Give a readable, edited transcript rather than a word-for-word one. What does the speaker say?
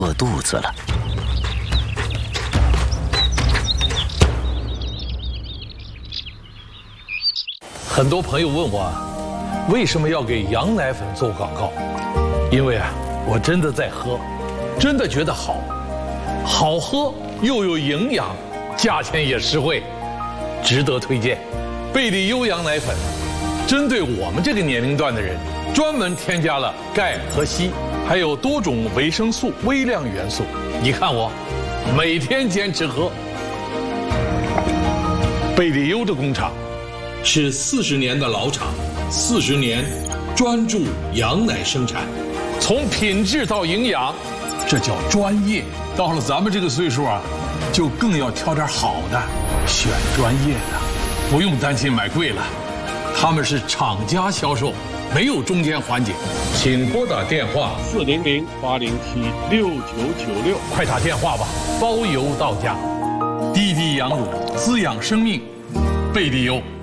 饿肚子了。 很多朋友问我，为什么要给羊奶粉做广告？因为我真的在喝，真的觉得好，好喝又有营养，价钱也实惠，值得推荐。贝利优羊奶粉，针对我们这个年龄段的人，专门添加了钙和硒，还有多种维生素、微量元素。你看我，每天坚持喝。贝利优的工厂是40年的老厂，40年专注羊奶生产，从品质到营养，这叫专业。到了咱们这个岁数就更要挑点好的，选专业的，不用担心买贵了。他们是厂家销售，没有中间环节。请拨打电话 400-807-6996， 快打电话吧，包邮到家。滴滴羊乳滋养生命，贝利优。